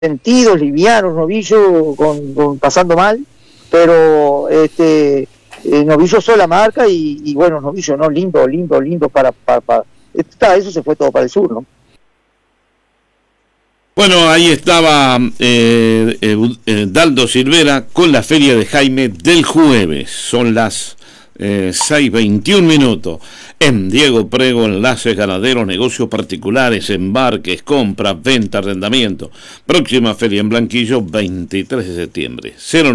sentidos, livianos, Novillo pasando mal, pero Novillo sola marca y bueno, Novillo, ¿no? Lindo para eso se fue todo para el sur, ¿no? Bueno, ahí estaba Daldo Silvera con la feria de Jaime del jueves. Son las 6:21 minutos. En Diego Prego, enlaces ganaderos, negocios particulares, embarques, compras, venta, arrendamiento. Próxima feria en Blanquillo, 23 de septiembre.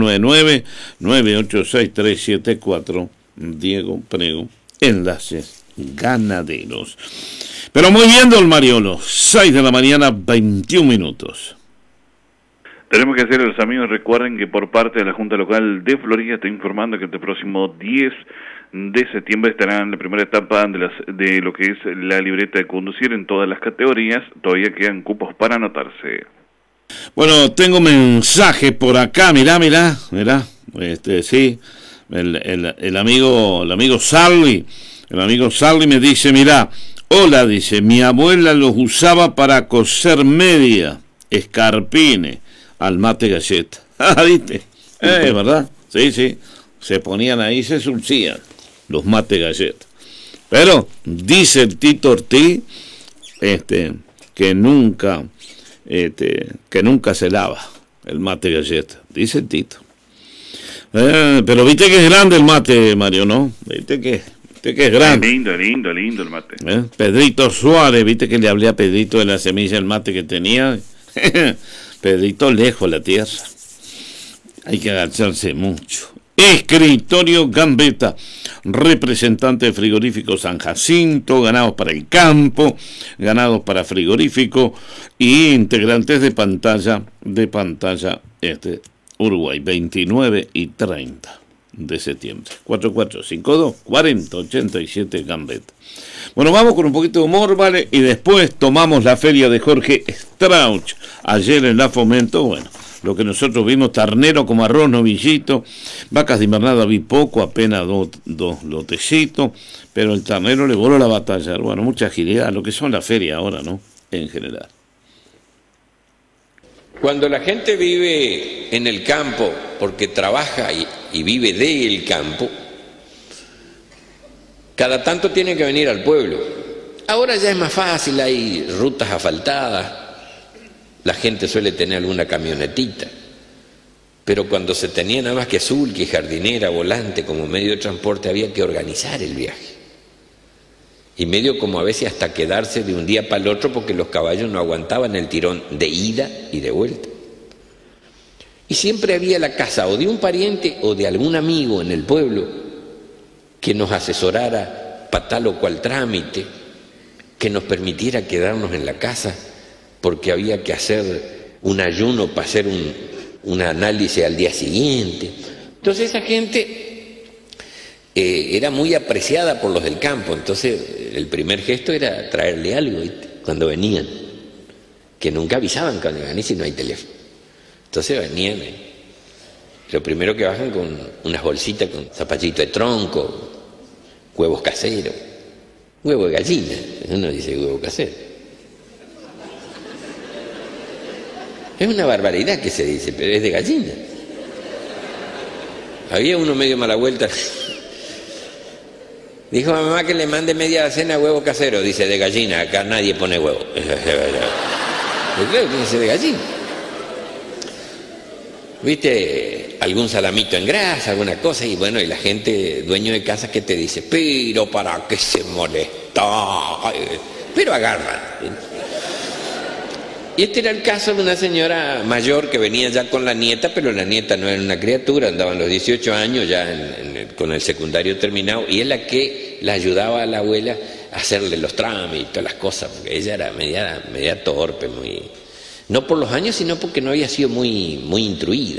099-986-374. Diego Prego, enlaces ganaderos. Pero muy bien, don Mariolo, 6 de la mañana, 21 minutos. Tenemos que hacer, los amigos, recuerden que por parte de la Junta Local de Florida está informando que este próximo 10 de septiembre estará en la primera etapa de lo que es la libreta de conducir en todas las categorías. Todavía quedan cupos para anotarse. Bueno, tengo mensaje por acá, mirá, sí, el amigo Sarli, me dice, mirá, hola, dice, mi abuela los usaba para coser media, escarpines, al mate galleta. ¿Viste? ¿Verdad? Sí, se ponían ahí, se surcían los mate galletas. Pero dice el Tito Ortiz que nunca se lava el mate galleta, dice el Tito. Pero viste que es grande el mate, Mario, ¿no? Viste que es grande. Lindo el mate. Pedrito Suárez, viste que le hablé a Pedrito de la semilla del mate que tenía. Pedrito lejos la tierra. Hay que agacharse mucho. Escritorio Gambetta, representante de frigorífico San Jacinto, ganados para el campo, ganados para frigorífico y integrantes de pantalla Uruguay, 29 y 30 de septiembre. 4452-4087 Gambetta. Bueno, vamos con un poquito de humor, ¿vale? Y después tomamos la feria de Jorge Strauch. Ayer en la Fomento, bueno, lo que nosotros vimos, ternero como arroz, novillito, vacas de invernada vi poco, apenas dos lotecitos, pero el ternero le voló la batalla. Bueno, mucha agilidad, lo que son la feria ahora, ¿no? En general. Cuando la gente vive en el campo, porque trabaja y vive del campo, cada tanto tiene que venir al pueblo. Ahora ya es más fácil, hay rutas asfaltadas, la gente suele tener alguna camionetita, pero cuando se tenía nada más que sulky, jardinera, volante como medio de transporte, había que organizar el viaje. Y medio como a veces hasta quedarse de un día para el otro porque los caballos no aguantaban el tirón de ida y de vuelta. Y siempre había la casa o de un pariente o de algún amigo en el pueblo que nos asesorara para tal o cual trámite, que nos permitiera quedarnos en la casa porque había que hacer un ayuno para hacer un análisis al día siguiente. Entonces esa gente era muy apreciada por los del campo. Entonces el primer gesto era traerle algo, ¿viste? Cuando venían, que nunca avisaban cuando iban, y si no hay teléfono. Entonces venían, lo primero que bajan con unas bolsitas con zapallito de tronco, huevos caseros, huevo de gallina, uno dice huevo casero. Es una barbaridad que se dice, pero es de gallina. Había uno medio mala vuelta. Dijo a mamá que le mande media docena huevo casero, dice de gallina, acá nadie pone huevo. Claro que dice de gallina. ¿Viste? Algún salamito en grasa, alguna cosa, y bueno, y la gente, dueño de casa, que te dice, pero ¿para qué se molesta? Pero agarran. Y este era el caso de una señora mayor que venía ya con la nieta, pero la nieta no era una criatura, andaban los 18 años ya con el secundario terminado, y es la que la ayudaba a la abuela a hacerle los trámites, las cosas, porque ella era media torpe, no por los años, sino porque no había sido muy instruida.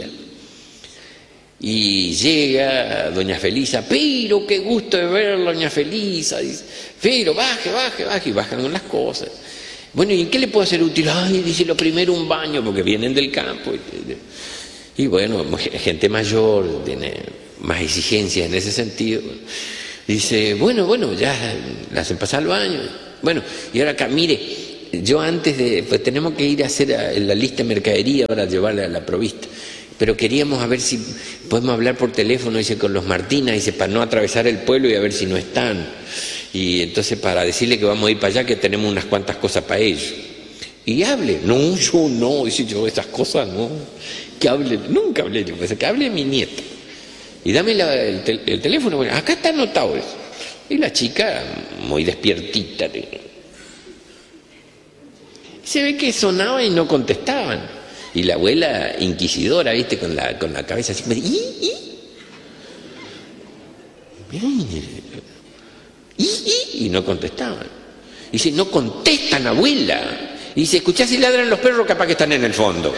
Y llega doña Felisa, pero qué gusto de verla, doña Felisa, dice, pero baje, y bajan con las cosas. Bueno, ¿y en qué le puedo hacer útil? Ay, dice, lo primero un baño, porque vienen del campo. Y bueno, gente mayor, tiene más exigencias en ese sentido. Dice, bueno, ya le hacen pasar al baño. Bueno, y ahora acá, mire, yo antes de, pues tenemos que ir a hacer la lista de mercadería para llevarla a la provista, pero queríamos a ver si podemos hablar por teléfono, dice, con los Martínez, dice, para no atravesar el pueblo y a ver si no están, y entonces para decirle que vamos a ir para allá, que tenemos unas cuantas cosas para ellos. Y hable. No, yo no, dice, yo esas cosas no. Que hable, nunca hablé yo, pues que hable mi nieta. Y dame el teléfono, bueno, acá está anotado eso. Y la chica, muy despiertita, se ve que sonaba y no contestaban. Y la abuela inquisidora, viste, con la cabeza así, y no contestaban. Y dice, no contestan, abuela. Y dice, escuchá si ladran los perros, capaz que están en el fondo.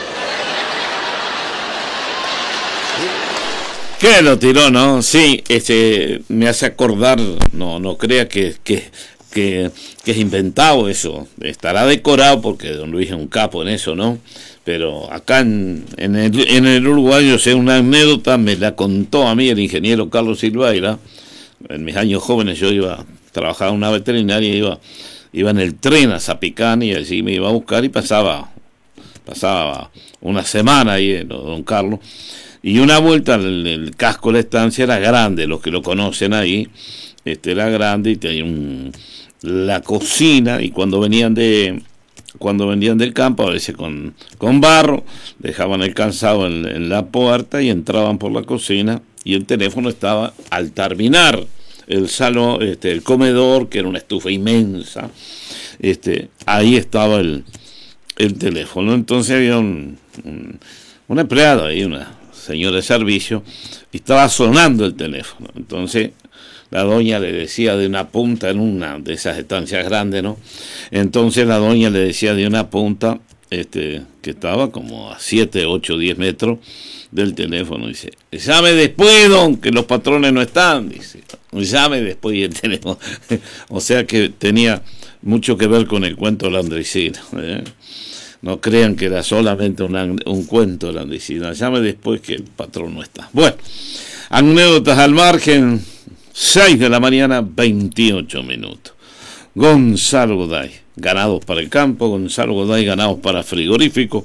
¿Qué lo tiró, no? Sí, me hace acordar, no crea que es inventado eso. Estará decorado porque don Luis es un capo en eso, ¿no? Pero acá en el Uruguay, yo sé, una anécdota me la contó a mí el ingeniero Carlos Silveira. En mis años jóvenes yo trabajaba en una veterinaria, iba en el tren a Zapicán y allí me iba a buscar y pasaba una semana ahí, don Carlos. Y una vuelta el casco de la estancia era grande, los que lo conocen ahí, era grande y tenía la cocina, y cuando venían del campo, a veces con barro, dejaban el calzado en la puerta y entraban por la cocina, y el teléfono estaba al terminar el salón, el comedor, que era una estufa inmensa, ahí estaba el teléfono. Entonces había un empleado ahí, una señora de servicio, y estaba sonando el teléfono. Entonces la doña le decía de una punta, en una de esas estancias grandes, ¿no? Entonces la doña le decía de una punta, que estaba como a 7, 8, 10 metros del teléfono, dice, llame después, don, que los patrones no están, dice, llame después, y el teléfono, o sea que tenía mucho que ver con el cuento de la Andresina, ¿eh? No crean que era solamente un cuento de la Andresina, llame después que el patrón no está. Bueno, anécdotas al margen, 6 de la mañana, 28 minutos. Gonzalo Goday, ganados para el campo, Gonzalo Goday, ganados para frigorífico,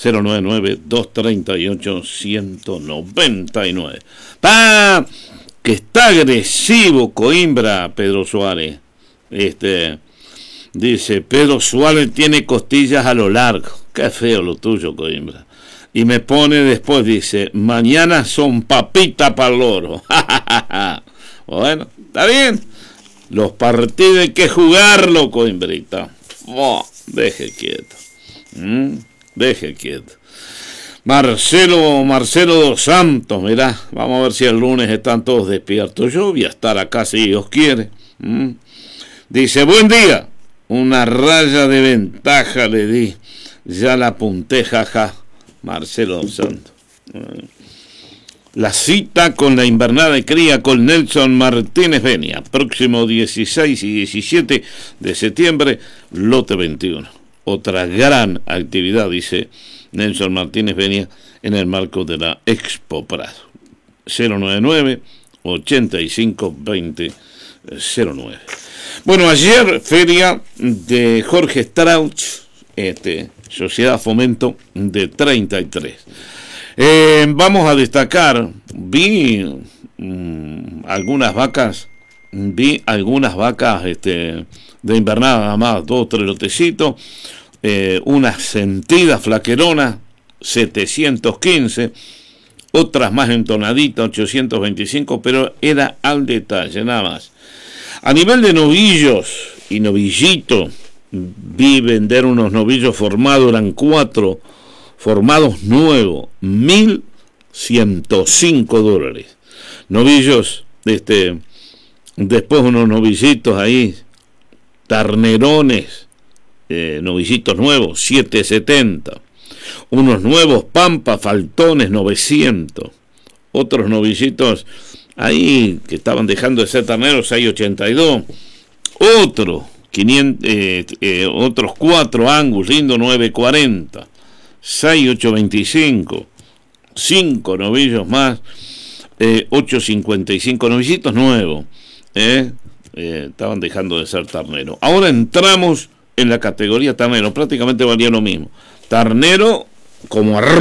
099-238-199. ¡Pa! Que está agresivo Coimbra, Pedro Suárez. Dice, Pedro Suárez tiene costillas a lo largo. Qué feo lo tuyo, Coimbra. Y me pone después, dice, mañana son papitas para el loro. Bueno, está bien. Los partidos hay que jugarlo, Coimbrita. Oh, deje quieto. Deje quieto. Marcelo dos Santos, mirá, vamos a ver si el lunes están todos despiertos. Yo voy a estar acá si Dios quiere. Dice, buen día. Una raya de ventaja le di. Ya la apunté, jaja. Marcelo dos Santos. La cita con la invernada de cría con Nelson Martínez Benia, próximo 16 y 17 de septiembre, lote 21. Otra gran actividad, dice Nelson Martínez Benia, en el marco de la Expo Prado. 099-85-20-09. Bueno, ayer feria de Jorge Strauch, Sociedad Fomento de 33. Vamos a destacar, vi algunas vacas de invernada, nada más, 2 o 3 lotecitos, unas sentidas flaqueronas, 715, otras más entonaditas, 825, pero era al detalle, nada más. A nivel de novillos y novillitos, vi vender unos novillos formados, eran 4 formados nuevos, $1,105. Novillos, después unos novillitos ahí, ternerones, novillitos nuevos, 770. Unos nuevos pampas, faltones, 900. Otros novillitos ahí que estaban dejando de ser terneros, 682. Otros 4 Angus, lindo, 940. 6,825, 5 novillos más, 8,55, novillitos nuevos, estaban dejando de ser terneros. Ahora entramos en la categoría ternero, prácticamente valía lo mismo. Ternero como arroz.